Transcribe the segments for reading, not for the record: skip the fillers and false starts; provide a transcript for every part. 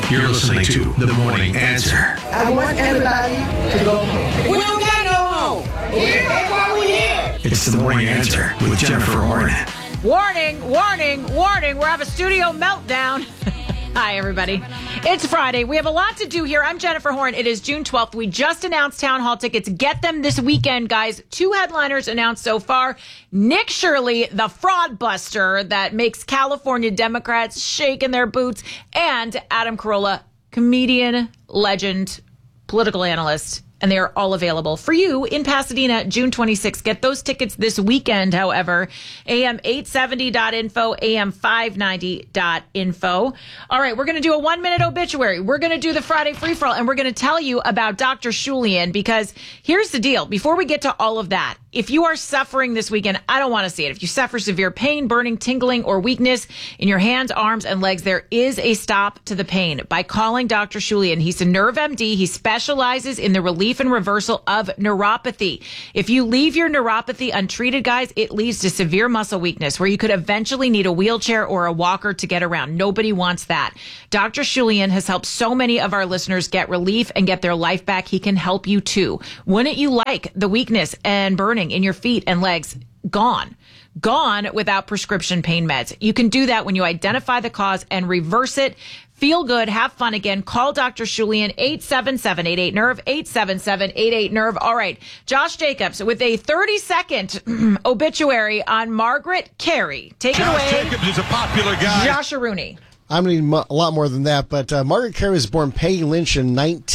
You're listening to The Morning Answer. I want everybody to go home. We don't got no home. That's why we're here. It's The Morning Answer with Jennifer Horn. Warning, warning, warning. We're having a studio meltdown. Hi, everybody. It's Friday. We have a lot to do here. I'm Jennifer Horn. It is June 12th. We just announced town hall tickets. Get them this weekend, guys. 2 headliners announced so far. Nick Shirley, the fraud buster that makes California Democrats shake in their boots, and Adam Carolla, comedian, legend, political analyst. And they are all available for you in Pasadena, June 26th. Get those tickets this weekend, however. AM870.info, AM590.info. All right, we're going to do a 1-minute obituary. We're going to do the Friday free-for-all, and we're going to tell you about Dr. Shulian, because here's the deal. Before we get to all of that, if you are suffering this weekend, I don't want to see it. If you suffer severe pain, burning, tingling, or weakness in your hands, arms, and legs, there is a stop to the pain by calling Dr. Shulian. He's a nerve MD. He specializes in the relief and reversal of neuropathy. If you leave your neuropathy untreated, guys, it leads to severe muscle weakness where you could eventually need a wheelchair or a walker to get around. Nobody wants that. Dr. Shulian has helped so many of our listeners get relief and get their life back. He can help you too. Wouldn't you like the weakness and burning in your feet and legs gone without prescription pain meds? You can do that when you identify the cause and reverse it. Feel good, have fun again. Call Dr. Shulian, 877-88-NERVE, 877-88-NERVE. All right, Josh Jacobs with a 30-second obituary on Margaret Carey. Take it away. Josh Jacobs is a popular guy. Josh Rooney. I'm going to need a lot more than that, but Margaret Carey was born Peggy Lynch in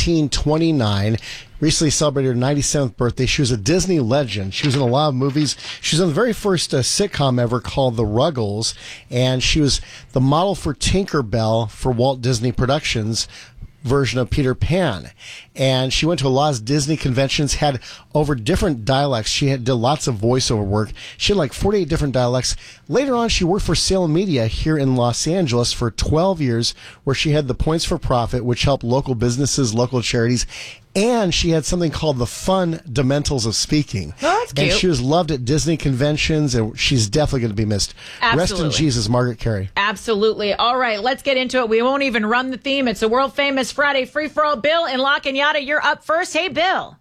1929. Recently celebrated her 97th birthday. She was a Disney legend. She was in a lot of movies. She was on the very first sitcom ever called The Ruggles, and she was the model for Tinker Bell for Walt Disney Productions version of Peter Pan. And she went to a lot of Disney conventions, had over different dialects. She did lots of voiceover work. She had like 48 different dialects. Later on, she worked for Salem Media here in Los Angeles for 12 years, where she had the Points for Profit, which helped local businesses, local charities. And she had something called the Fundamentals of Speaking. Oh, that's cute. And she was loved at Disney conventions, and she's definitely going to be missed. Absolutely. Rest in Jesus, Margaret Carey. Absolutely. All right, let's get into it. We won't even run the theme. It's a world-famous Friday free-for-all. Bill in La Cañada, you're up first. Hey, Bill.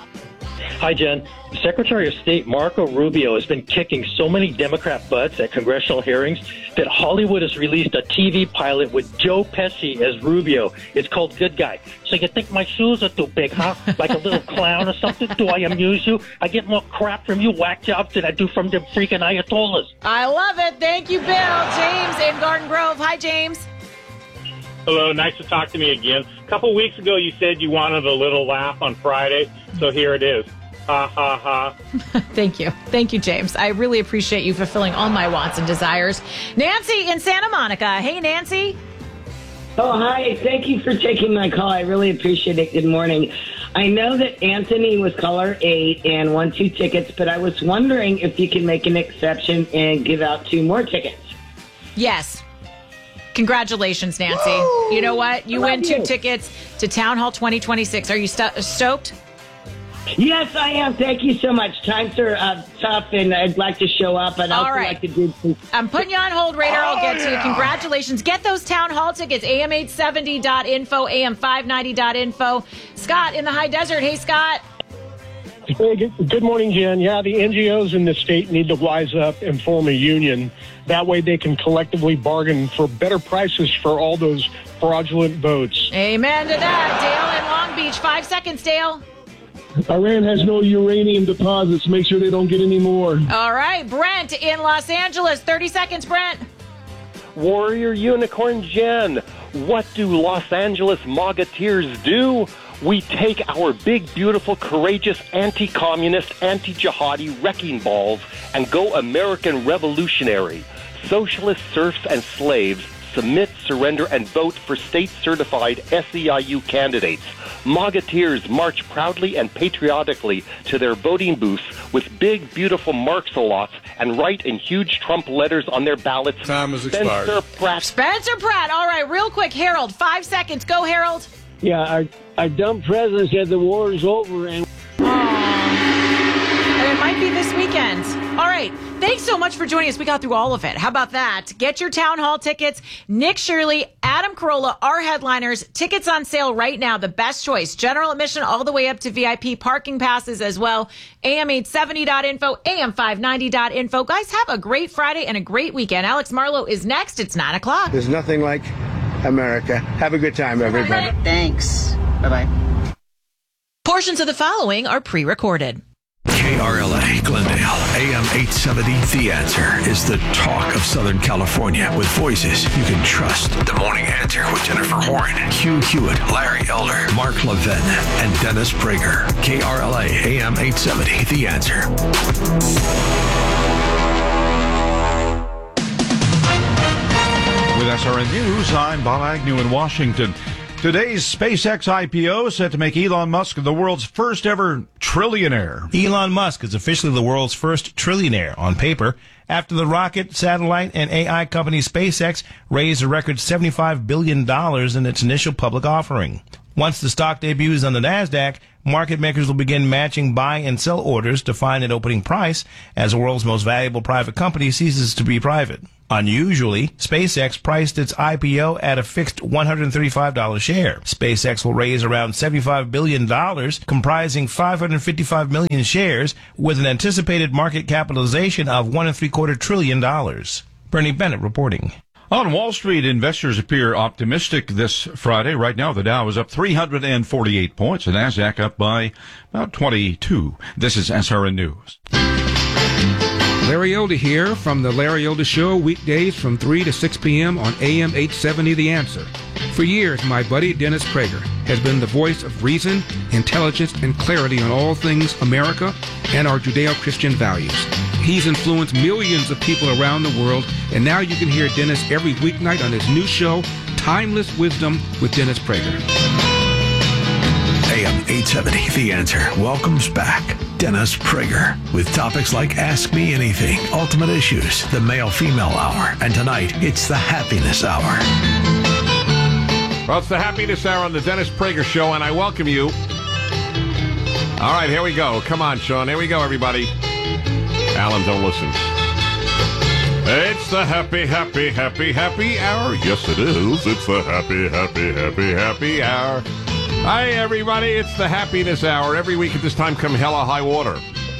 Hi, Jen. Secretary of State Marco Rubio has been kicking so many Democrat butts at congressional hearings that Hollywood has released a TV pilot with Joe Pesci as Rubio. It's called Good Guy. So you think my shoes are too big, huh? Like a little clown or something? Do I amuse you? I get more crap from you whack jobs than I do from them freaking Ayatollahs. I love it. Thank you, Bill. James in Garden Grove. Hi, James. Hello, nice to talk to me again. A couple weeks ago, you said you wanted a little laugh on Friday, so here it is. Ha, ha, ha. Thank you. Thank you, James. I really appreciate you fulfilling all my wants and desires. Nancy in Santa Monica. Hey, Nancy. Oh, hi. Thank you for taking my call. I really appreciate it. Good morning. I know that Anthony was caller 8 and won 2 tickets, but I was wondering if you can make an exception and give out 2 more tickets. Yes. Congratulations, Nancy. Woo! You know what? You win 2 tickets to Town Hall 2026. Are you stoked? Yes, I am. Thank you so much. Times are tough, and I'd like to show up. And I'd like to do. I'm putting you on hold, Raider. I'll get to you. Congratulations. Get those Town Hall tickets. AM870.info, AM590.info. Scott in the High Desert. Hey, Scott. Hey, good morning, Jen. Yeah, the NGOs in the state need to wise up and form a union. That way they can collectively bargain for better prices for all those fraudulent votes. Amen to that. Dale in Long Beach. 5 seconds, Dale. Iran has no uranium deposits. Make sure they don't get any more. All right. Brent in Los Angeles. 30 seconds, Brent. Warrior Unicorn Jen, what do Los Angeles MAGAteers do? We take our big, beautiful, courageous, anti-communist, anti-jihadi wrecking balls and go American revolutionary. Socialist serfs and slaves submit, surrender, and vote for state-certified SEIU candidates. MAGAteers march proudly and patriotically to their voting booths with big, beautiful marks-a-lots and write in huge Trump letters on their ballots. Time has expired. Spencer Pratt. All right, real quick, Harold. 5 seconds. Go, Harold. Yeah, our dumb president said the war is over, and it might be this weekend. All right. Thanks so much for joining us. We got through all of it. How about that? Get your town hall tickets. Nick Shirley, Adam Carolla, our headliners. Tickets on sale right now. The best choice. General admission all the way up to VIP. Parking passes as well. AM870.info, AM590.info. Guys, have a great Friday and a great weekend. Alex Marlowe is next. It's 9 o'clock. There's nothing like America. Have a good time, everybody. Thanks. Bye-bye. Portions of the following are pre-recorded. KRLA Glendale, AM 870. The Answer is the talk of Southern California with voices you can trust. The Morning Answer with Jennifer Horn, Hugh Hewitt, Larry Elder, Mark Levin, and Dennis Prager. KRLA AM 870. The Answer. With SRN News, I'm Bob Agnew in Washington. Today's SpaceX IPO is set to make Elon Musk the world's first ever trillionaire. Elon Musk is officially the world's first trillionaire on paper after the rocket, satellite, and AI company SpaceX raised a record $75 billion in its initial public offering. Once the stock debuts on the NASDAQ, market makers will begin matching buy and sell orders to find an opening price as the world's most valuable private company ceases to be private. Unusually, SpaceX priced its IPO at a fixed $135 share. SpaceX will raise around $75 billion, comprising 555 million shares, with an anticipated market capitalization of $1.75 trillion. Bernie Bennett reporting. On Wall Street, investors appear optimistic this Friday. Right now, the Dow is up 348 points, the NASDAQ up by about 22. This is SRN News. Larry Elder here from The Larry Elder Show, weekdays from 3 to 6 p.m. on AM 870 The Answer. For years, my buddy Dennis Prager has been the voice of reason, intelligence, and clarity on all things America and our Judeo-Christian values. He's influenced millions of people around the world, and now you can hear Dennis every weeknight on his new show, Timeless Wisdom with Dennis Prager. AM 870, The Answer welcomes back Dennis Prager with topics like Ask Me Anything, Ultimate Issues, the Male-Female Hour, and tonight it's the Happiness Hour. Well, it's the Happiness Hour on the Dennis Prager Show, and I welcome you. All right, here we go. Come on, Sean. Here we go, everybody. Alan, don't listen. It's the happy hour. Yes, it is. It's the happy hour. Hi, everybody. It's the Happiness Hour. Every week at this time come hella high water.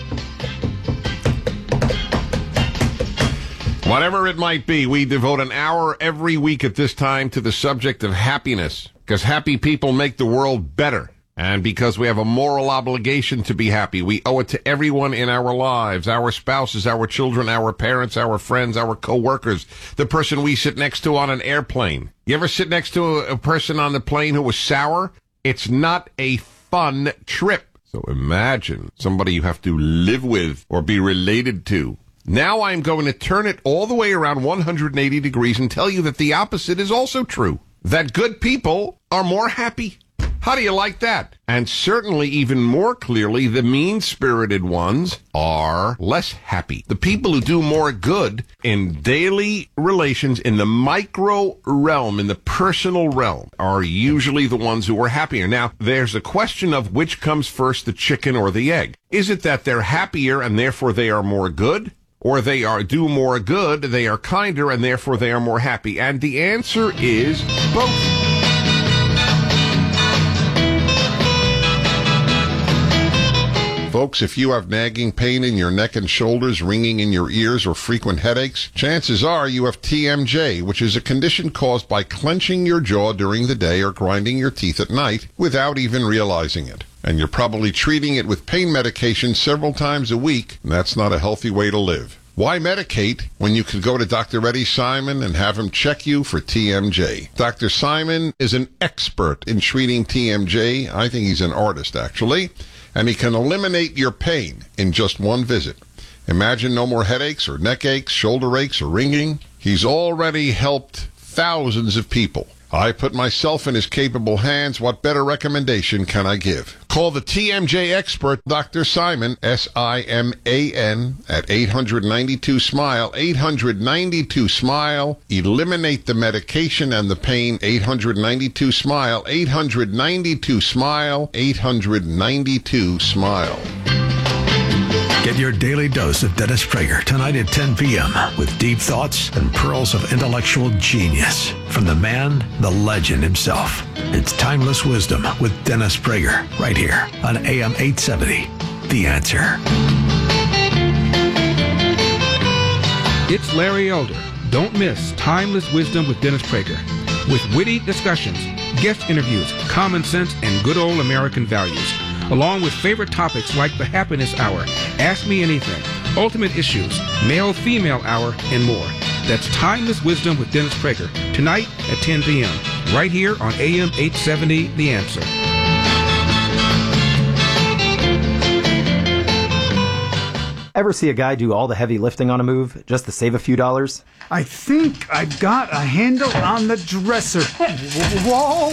Whatever it might be, we devote an hour every week at this time to the subject of happiness, because happy people make the world better. And because we have a moral obligation to be happy, we owe it to everyone in our lives, our spouses, our children, our parents, our friends, our co-workers, the person we sit next to on an airplane. You ever sit next to a person on the plane who was sour? It's not a fun trip. So imagine somebody you have to live with or be related to. Now I'm going to turn it all the way around 180 degrees and tell you that the opposite is also true. That good people are more happy. How do you like that? And certainly even more clearly, the mean-spirited ones are less happy. The people who do more good in daily relations, in the micro realm, in the personal realm, are usually the ones who are happier. Now, there's a question of which comes first, the chicken or the egg. Is it that they're happier and therefore they are more good? Or they do more good, they are kinder, and therefore they are more happy? And the answer is both. Folks, if you have nagging pain in your neck and shoulders, ringing in your ears, or frequent headaches, chances are you have TMJ, which is a condition caused by clenching your jaw during the day or grinding your teeth at night without even realizing it. And you're probably treating it with pain medication several times a week, and that's not a healthy way to live. Why medicate when you could go to Dr. Eddie Simon and have him check you for TMJ? Dr. Simon is an expert in treating TMJ. I think he's an artist, actually. And he can eliminate your pain in just one visit. Imagine no more headaches or neck aches, shoulder aches, or ringing. He's already helped thousands of people. I put myself in his capable hands. What better recommendation can I give? Call the TMJ expert, Dr. Simon, S-I-M-A-N, at 800-92-SMILE, 800-92-SMILE. Eliminate the medication and the pain, 800-92-SMILE, 800-92-SMILE, 800-92-SMILE. Get your daily dose of Dennis Prager tonight at 10 p.m. with deep thoughts and pearls of intellectual genius from the man, the legend himself. It's Timeless Wisdom with Dennis Prager right here on AM 870. The Answer. It's Larry Elder. Don't miss Timeless Wisdom with Dennis Prager. With witty discussions, guest interviews, common sense, and good old American values, along with favorite topics like the Happiness Hour, Ask Me Anything, Ultimate Issues, Male-Female Hour, and more. That's Timeless Wisdom with Dennis Prager, tonight at 10 p.m., right here on AM 870, The Answer. Ever see a guy do all the heavy lifting on a move just to save a few dollars? I think I got a handle on the dresser. Whoa!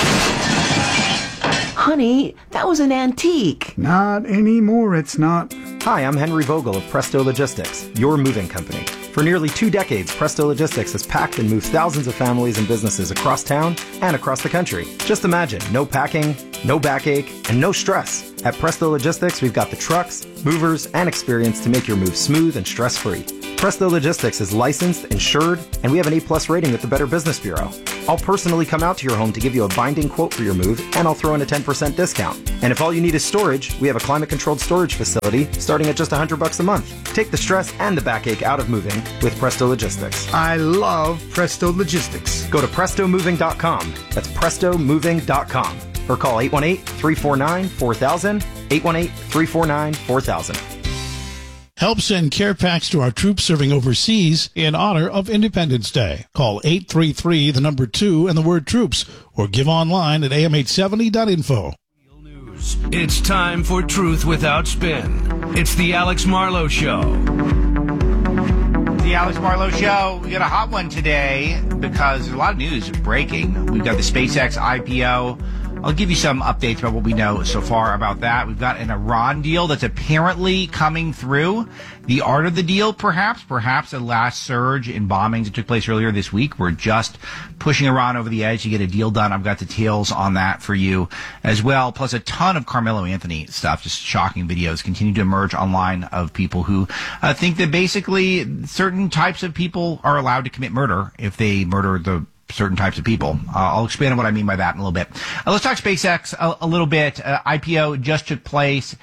Honey, that was an antique. Not anymore, it's not. Hi, I'm Henry Vogel of Presto Logistics, your moving company. For nearly 2 decades, Presto Logistics has packed and moved thousands of families and businesses across town and across the country. Just imagine, no packing, no backache, and no stress. At Presto Logistics, we've got the trucks, movers, and experience to make your move smooth and stress-free. Presto Logistics is licensed, insured, and we have an A+ rating with the Better Business Bureau. I'll personally come out to your home to give you a binding quote for your move, and I'll throw in a 10% discount. And if all you need is storage, we have a climate-controlled storage facility starting at just $100 a month. Take the stress and the backache out of moving with Presto Logistics. I love Presto Logistics. Go to PrestoMoving.com. That's PrestoMoving.com. Or call 818-349-4000, 818-349-4000. Help send care packs to our troops serving overseas in honor of Independence Day. Call 833-2 and the word troops, or give online at am870.info. It's time for Truth Without Spin. It's the Alex Marlowe Show. The Alex Marlowe Show. We got a hot one today because there's a lot of news breaking. We've got the SpaceX IPO. I'll give you some updates about what we know so far about that. We've got an Iran deal that's apparently coming through. The art of the deal, perhaps a last surge in bombings that took place earlier this week. We're just pushing Iran over the edge to get a deal done. I've got details on that for you as well, plus a ton of Carmelo Anthony stuff, just shocking videos continue to emerge online of people who think that basically certain types of people are allowed to commit murder if they murder the certain types of people. I'll expand on what I mean by that in a little bit. Let's talk SpaceX a little bit. IPO just took place.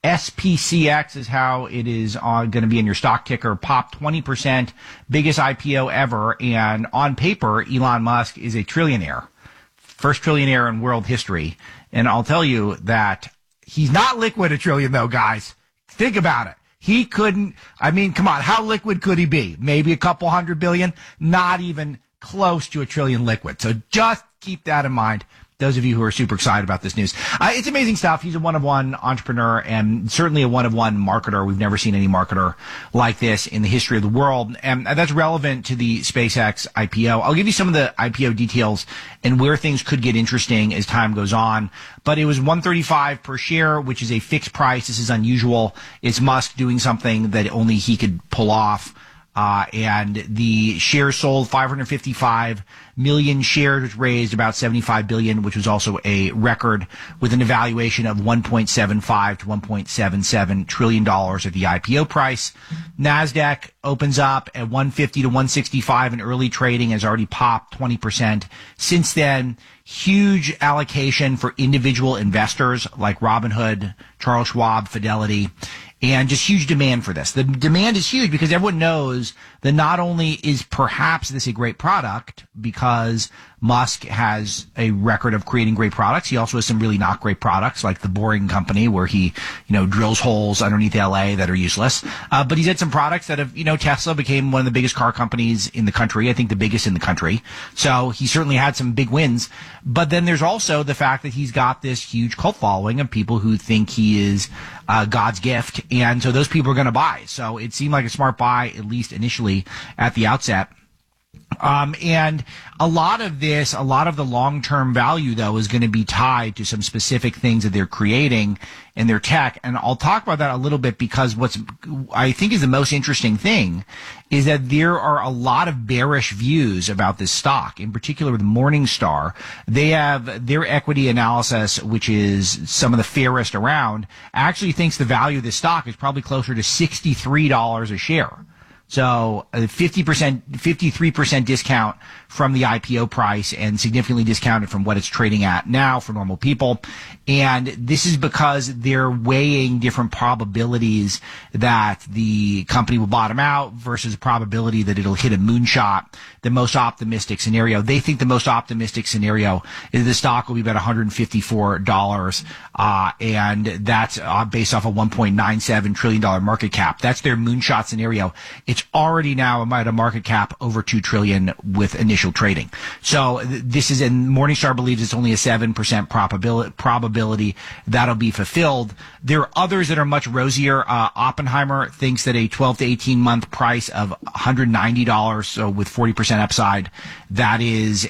SPCX is how it is going to be in your stock ticker. Popped 20%, biggest IPO ever. And on paper, Elon Musk is a trillionaire. First trillionaire in world history. And I'll tell you that he's not liquid a trillion, though, guys. Think about it. He couldn't, I mean, come on, how liquid could he be? Maybe a couple $100 billion? Not even close to $1 trillion liquid. So just keep that in mind, those of you who are super excited about this news. It's amazing stuff. He's a one-of-one entrepreneur and certainly a one-of-one marketer. We've never seen any marketer like this in the history of the world. And that's relevant to the SpaceX IPO. I'll give you some of the IPO details and where things could get interesting as time goes on. But it was $135 per share, which is a fixed price. This is unusual. It's Musk doing something that only he could pull off. And the shares sold 555 million shares, which raised about $75 billion, which was also a record with an evaluation of $1.75 to $1.77 trillion at the IPO price. NASDAQ opens up at 150 to 165 in early trading, has already popped 20%. Since then, huge allocation for individual investors like Robinhood, Charles Schwab, Fidelity, and just huge demand for this. The demand is huge because everyone knows that not only is perhaps this a great product because Musk has a record of creating great products, he also has some really not great products like the Boring Company where he, drills holes underneath LA that are useless. But he's had some products that have, Tesla became one of the biggest car companies in the country, I think the biggest in the country. So he certainly had some big wins. But then there's also the fact that he's got this huge cult following of people who think he is God's gift. And so those people are going to buy. So it seemed like a smart buy, at least initially at the outset. And a lot of the long-term value, though, is going to be tied to some specific things that they're creating in their tech. And I'll talk about that a little bit because what I think is the most interesting thing is that there are a lot of bearish views about this stock, in particular with Morningstar. They have their equity analysis, which is some of the fairest around, actually thinks the value of this stock is probably closer to $63 a share. So 53% discount from the IPO price and significantly discounted from what it's trading at now for normal people. And this is because they're weighing different probabilities that the company will bottom out versus the probability that it'll hit a moonshot, the most optimistic scenario. They think the most optimistic scenario is the stock will be about $154, and that's based off a $1.97 trillion market cap. That's their moonshot scenario. It's already now at a market cap over $2 trillion with initial trading. So this is, and Morningstar believes it's only a 7% probability that'll be fulfilled. There are others that are much rosier. Oppenheimer thinks that a 12 to 18 month price of $190, so with 40% upside, that is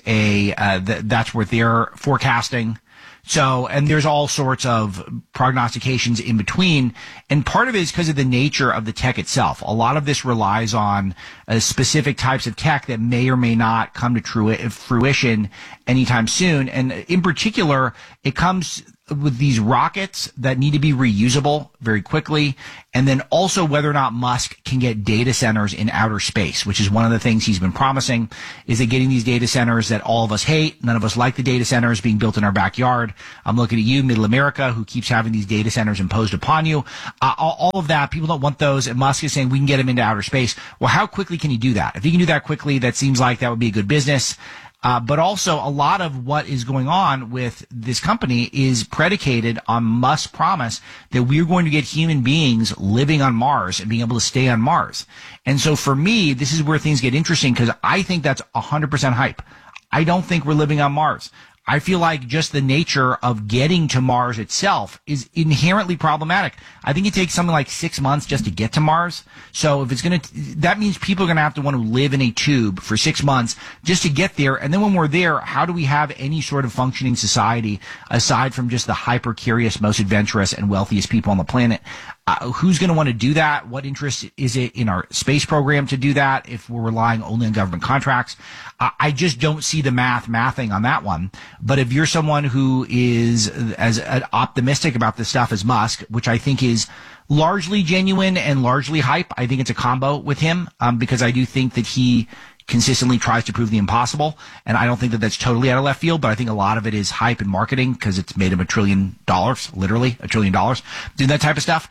that's what they're forecasting. So, and there's all sorts of prognostications in between. And part of it is because of the nature of the tech itself. A lot of this relies on specific types of tech that may or may not come to fruition anytime soon. And in particular, it comes with these rockets that need to be reusable very quickly. And then also whether or not Musk can get data centers in outer space, which is one of the things he's been promising, is that getting these data centers that all of us hate. None of us like the data centers being built in our backyard. I'm looking at you, Middle America, who keeps having these data centers imposed upon you. All of that, people don't want those. And Musk is saying we can get them into outer space. Well, how quickly can he do that? If he can do that quickly, that seems like that would be a good business. But also a lot of what is going on with this company is predicated on Musk's promise that we're going to get human beings living on Mars and being able to stay on Mars. And so for me, this is where things get interesting because I think that's 100% hype. I don't think we're living on Mars. I feel like just the nature of getting to Mars itself is inherently problematic. I think it takes something like 6 months just to get to Mars. So if it's that means people are going to have to want to live in a tube for 6 months just to get there. And then when we're there, how do we have any sort of functioning society aside from just the hyper curious, most adventurous and wealthiest people on the planet? Who's going to want to do that? What interest is it in our space program to do that if we're relying only on government contracts? I just don't see the mathing on that one. But if you're someone who is as optimistic about this stuff as Musk, which I think is largely genuine and largely hype, I think it's a combo with him, because I do think that he consistently tries to prove the impossible. And I don't think that that's totally out of left field, but I think a lot of it is hype and marketing because it's made him $1 trillion, literally $1 trillion, doing that type of stuff.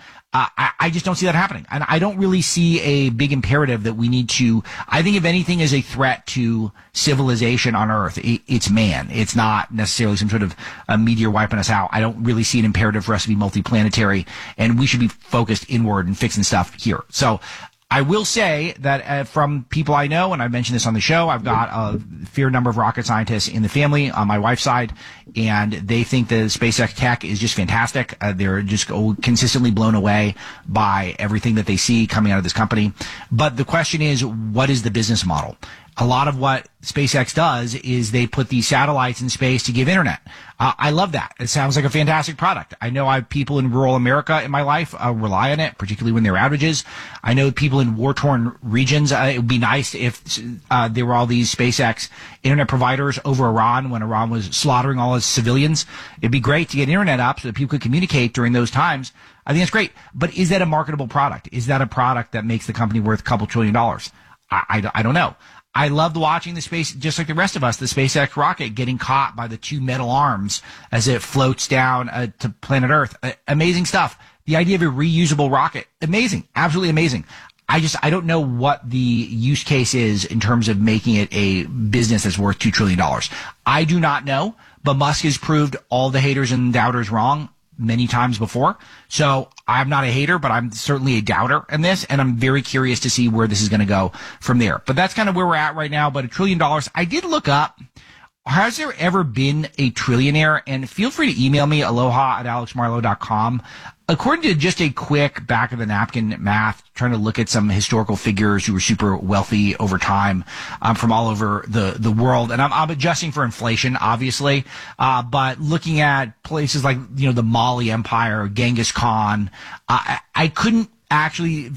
I just don't see that happening. And I don't really see a big imperative that we need to, I think if anything is a threat to civilization on Earth, it's man. It's not necessarily some sort of a meteor wiping us out. I don't really see an imperative for us to be multiplanetary, and we should be focused inward and fixing stuff here. So I will say that from people I know, and I mentioned this on the show, I've got a fair number of rocket scientists in the family on my wife's side, and they think the SpaceX tech is just fantastic. They're just consistently blown away by everything that they see coming out of this company. But the question is, what is the business model? A lot of what SpaceX does is they put these satellites in space to give internet. I love that. It sounds like a fantastic product. I know I have people in rural America in my life rely on it, particularly when there are outages. I know people in war-torn regions. It would be nice if there were all these SpaceX internet providers over Iran when Iran was slaughtering all its civilians. It'd be great to get internet up so that people could communicate during those times. I think that's great. But is that a marketable product? Is that a product that makes the company worth a couple $1 trillion? I don't know. I loved watching the space, just like the rest of us, the SpaceX rocket getting caught by the two metal arms as it floats down to planet Earth. Amazing stuff. The idea of a reusable rocket, amazing, absolutely amazing. I don't know what the use case is in terms of making it a business that's worth $2 trillion. I do not know, but Musk has proved all the haters and doubters wrong many times before. So I'm not a hater, but I'm certainly a doubter in this, and I'm very curious to see where this is going to go from there. But that's kind of where we're at right now. But $1 trillion, I did look up, has there ever been a trillionaire? And feel free to email me, aloha@alexmarlowe.com. according to just a quick back of the napkin math, trying to look at some historical figures who were super wealthy over time, from all over the world. And I'm adjusting for inflation, obviously. But looking at places like, the Mali Empire, Genghis Khan, I couldn't actually,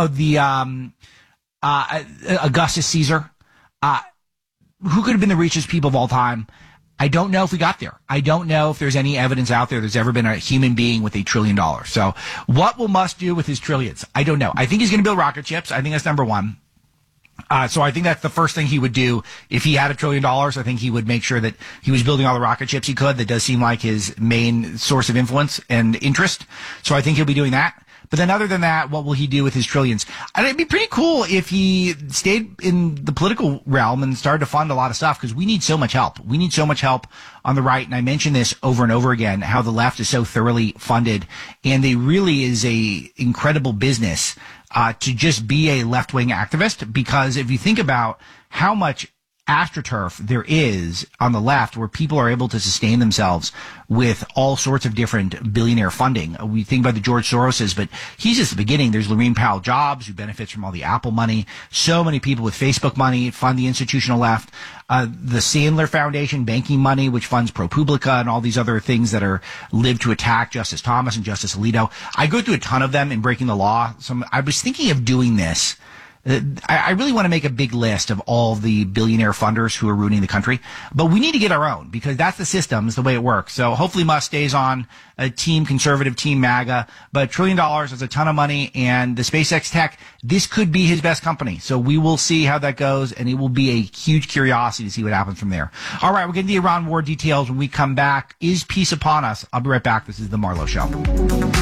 Augustus Caesar, who could have been the richest people of all time? I don't know if we got there. I don't know if there's any evidence out there's ever been a human being with $1 trillion. So what will Musk do with his trillions? I don't know. I think he's going to build rocket ships. I think that's number one. So I think that's the first thing he would do if he had $1 trillion. I think he would make sure that he was building all the rocket ships he could. That does seem like his main source of influence and interest. So I think he'll be doing that. But then other than that, what will he do with his trillions? And it'd be pretty cool if he stayed in the political realm and started to fund a lot of stuff, because we need so much help. We need so much help on the right. And I mention this over and over again, how the left is so thoroughly funded, and they really is a incredible business to just be a left-wing activist. Because if you think about how much astroturf there is on the left, where people are able to sustain themselves with all sorts of different billionaire funding. We think about the George Soroses, but he's just the beginning. There's Laurene Powell Jobs, who benefits from all the Apple money. So many people with Facebook money fund the institutional left. The Sandler Foundation, banking money, which funds ProPublica and all these other things that are live to attack Justice Thomas and Justice Alito. I go through a ton of them in Breaking the Law. I was thinking of doing this. I really want to make a big list of all the billionaire funders who are ruining the country, but we need to get our own, because that's the system, is the way it works. So hopefully Musk stays on a team conservative, team MAGA, but $1 trillion is a ton of money, and the SpaceX tech, this could be his best company. So we will see how that goes, and it will be a huge curiosity to see what happens from there. All right, we're getting the Iran war details when we come back. Is peace upon us? I'll be right back. This is The Marlowe Show.